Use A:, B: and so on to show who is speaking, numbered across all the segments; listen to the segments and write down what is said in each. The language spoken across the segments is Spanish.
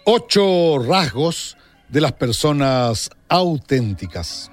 A: 8 rasgos de las personas auténticas.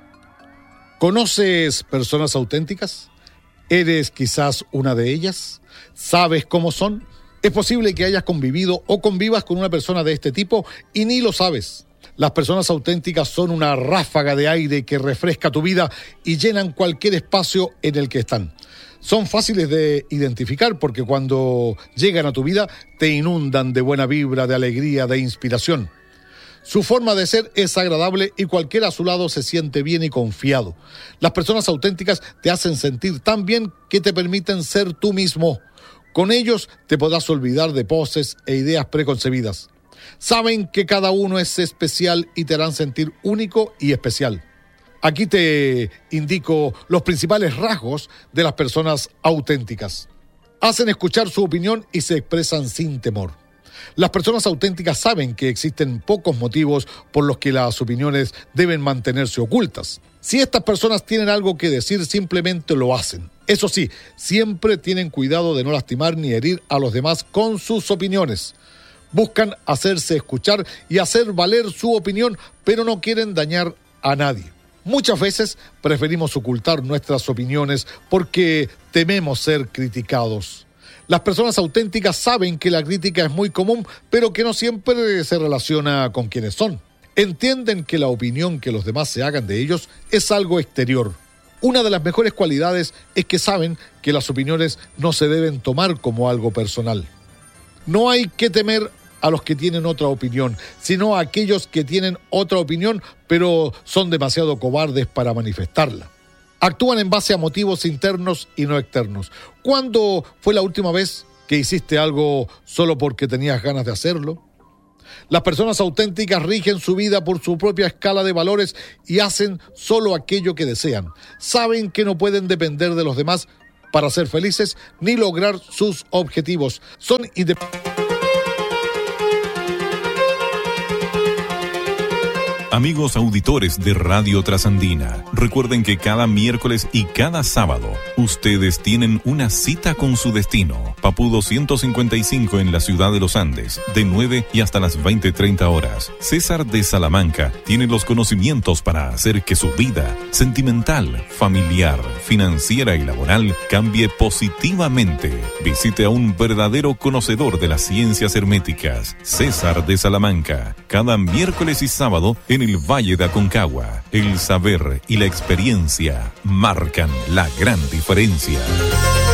A: ¿Conoces personas auténticas? ¿Eres quizás una de ellas? ¿Sabes cómo son? Es posible que hayas convivido o convivas con una persona de este tipo y ni lo sabes. Las personas auténticas son una ráfaga de aire que refresca tu vida y llenan cualquier espacio en el que están. Son fáciles de identificar porque cuando llegan a tu vida te inundan de buena vibra, de alegría, de inspiración. Su forma de ser es agradable y cualquiera a su lado se siente bien y confiado. Las personas auténticas te hacen sentir tan bien que te permiten ser tú mismo. Con ellos te podrás olvidar de poses e ideas preconcebidas. Saben que cada uno es especial y te harán sentir único y especial. Aquí te indico los principales rasgos de las personas auténticas. Hacen escuchar su opinión y se expresan sin temor. Las personas auténticas saben que existen pocos motivos por los que las opiniones deben mantenerse ocultas. Si estas personas tienen algo que decir, simplemente lo hacen. Eso sí, siempre tienen cuidado de no lastimar ni herir a los demás con sus opiniones. Buscan hacerse escuchar y hacer valer su opinión, pero no quieren dañar a nadie. Muchas veces preferimos ocultar nuestras opiniones porque tememos ser criticados. Las personas auténticas saben que la crítica es muy común, pero que no siempre se relaciona con quienes son. Entienden que la opinión que los demás se hagan de ellos es algo exterior. Una de las mejores cualidades es que saben que las opiniones no se deben tomar como algo personal. No hay que temer a los que tienen otra opinión, sino a aquellos que tienen otra opinión, pero son demasiado cobardes para manifestarla. Actúan en base a motivos internos y no externos. ¿Cuándo fue la última vez que hiciste algo solo porque tenías ganas de hacerlo? Las personas auténticas rigen su vida por su propia escala de valores y hacen solo aquello que desean. Saben que no pueden depender de los demás para ser felices ni lograr sus objetivos. Son independientes.
B: Amigos auditores de Radio Trasandina, recuerden que cada miércoles y cada sábado ustedes tienen una cita con su destino. Papudo 155 en la ciudad de Los Andes, de 9 y hasta las 20:30 horas. César de Salamanca tiene los conocimientos para hacer que su vida sentimental, familiar, financiera y laboral cambie positivamente. Visite a un verdadero conocedor de las ciencias herméticas, César de Salamanca, cada miércoles y sábado en el Valle de Aconcagua. El saber y la experiencia marcan la gran diferencia.